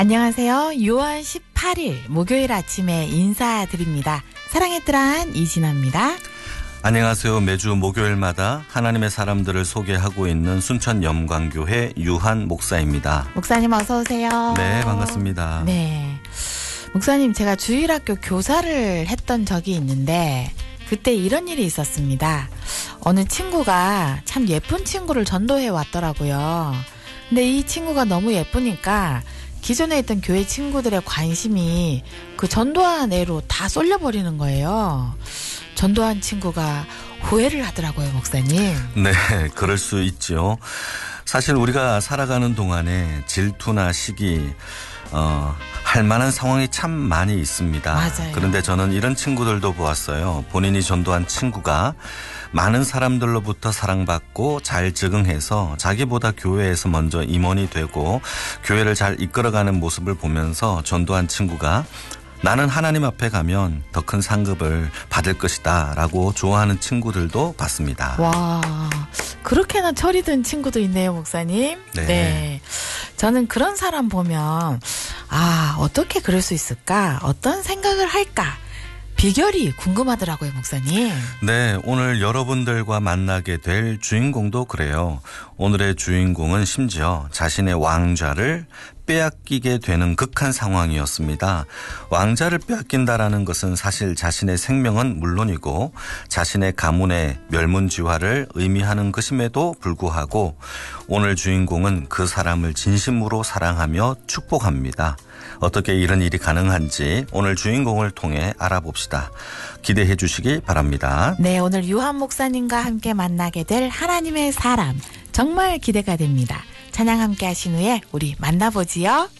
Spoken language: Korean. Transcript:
안녕하세요. 6월 18일 목요일 아침에 인사드립니다. 사랑의 뜰한 이진아입니다. 안녕하세요. 매주 목요일마다 하나님의 사람들을 소개하고 있는 순천 염광교회 유한 목사입니다. 목사님 어서 오세요. 네, 반갑습니다. 네, 목사님 제가 주일학교 교사를 했던 적이 있는데 그때 이런 일이 있었습니다. 어느 친구가 참 예쁜 친구를 전도해 왔더라고요. 근데 이 친구가 너무 예쁘니까 기존에 있던 교회 친구들의 관심이 그 전도한 애로 다 쏠려버리는 거예요. 전도한 친구가 후회를 하더라고요, 목사님. 네, 그럴 수 있죠. 사실 우리가 살아가는 동안에 질투나 시기, 할 만한 상황이 참 많이 있습니다. 맞아요. 그런데 저는 이런 친구들도 보았어요. 본인이 전도한 친구가 많은 사람들로부터 사랑받고 잘 적응해서 자기보다 교회에서 먼저 임원이 되고 교회를 잘 이끌어가는 모습을 보면서 전도한 친구가 나는 하나님 앞에 가면 더 큰 상급을 받을 것이다 라고 좋아하는 친구들도 봤습니다. 와, 그렇게나 철이 든 친구도 있네요, 목사님. 네. 저는 그런 사람 보면 어떻게 그럴 수 있을까? 어떤 생각을 할까? 비결이 궁금하더라고요, 목사님. 네, 오늘 여러분들과 만나게 될 주인공도 그래요. 오늘의 주인공은 심지어 자신의 왕좌를 빼앗기게 되는 극한 상황이었습니다. 왕좌를 빼앗긴다라는 것은 사실 자신의 생명은 물론이고 자신의 가문의 멸문지화를 의미하는 것임에도 불구하고 오늘 주인공은 그 사람을 진심으로 사랑하며 축복합니다. 어떻게 이런 일이 가능한지 오늘 주인공을 통해 알아봅시다. 기대해 주시기 바랍니다. 네, 오늘 유한 목사님과 함께 만나게 될 하나님의 사람 정말 기대가 됩니다. 찬양 함께 하신 후에 우리 만나보지요.